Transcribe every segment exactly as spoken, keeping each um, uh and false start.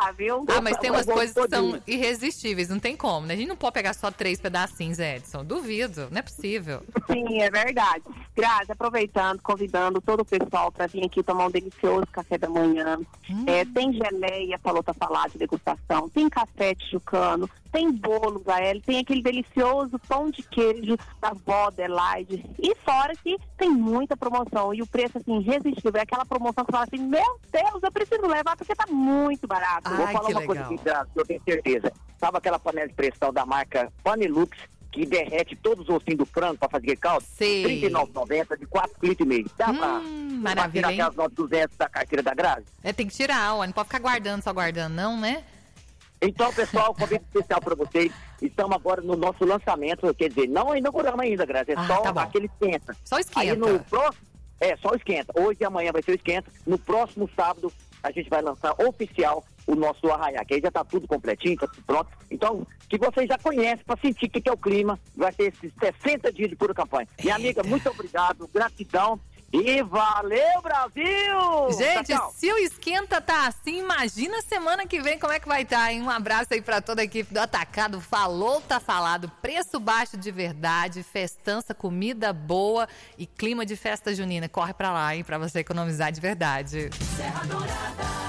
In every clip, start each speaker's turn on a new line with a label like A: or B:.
A: lá, viu?
B: Ah, mas tem umas
A: Eu
B: coisas que
A: todinho.
B: são irresistíveis, não tem como, né? A gente não pode pegar só três pedacinhos, Edson. Duvido, não é possível.
A: Sim, é verdade. Grazi, aproveitando, convidando todo o pessoal para vir aqui tomar um delicioso café da manhã.
B: Hum.
A: É, tem geleia, falou tá falar de degustação, tem café tijucano, tem bolo, Gael, tem aquele delicioso pão de queijo da vó Adelaide. E fora que tem muita promoção e o preço, assim, irresistível. É aquela promoção que você fala assim, meu Deus, eu preciso levar porque tá muito barato.
B: Ai,
C: Vou falar
B: que
C: uma
B: legal.
C: coisa aqui, Grazi, que eu tenho certeza. Sabe aquela panela de pressão da marca Panelux, que derrete todos os ossinhos do frango para fazer caldo?
B: Sei.
C: trinta e nove reais e noventa centavos de quatro litros e meio. Dá
B: Hum,
C: pra,
B: maravilha,
C: pra tirar
B: hein?
C: aquelas notas duzentas da carteira da Grazi?
B: É, tem que tirar, ó, não pode ficar guardando, só guardando, não, né?
C: Então, pessoal, convite especial para vocês. Estamos agora no nosso lançamento, quer dizer, não inauguramos ainda, Grazi, é
B: Ah,
C: só
B: tá bom.
C: aquele esquenta.
B: Só esquenta.
C: Aí no próximo, é, só o esquenta. Hoje e amanhã vai ser o esquenta. No próximo sábado, a gente vai lançar oficial o nosso arraiá, que aí já tá tudo completinho, tá tudo pronto. Então, que vocês já conhecem, para sentir o que, que é o clima, vai ter esses sessenta dias de pura campanha. Minha amiga, muito obrigado, gratidão e valeu, Brasil!
B: Gente,
C: Tchau, tchau.
B: se o esquenta tá assim, imagina semana que vem como é que vai estar, hein? Um abraço aí pra toda a equipe do Atacado. Falou, tá falado. Preço baixo de verdade, festança, comida boa e clima de festa junina. Corre pra lá, hein? Pra você economizar de verdade.
D: Serra Dourada.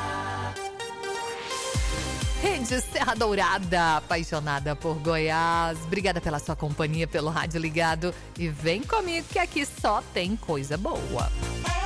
B: Rede Serra Dourada, apaixonada por Goiás. Obrigada pela sua companhia, pelo rádio ligado. E vem comigo que aqui só tem coisa boa.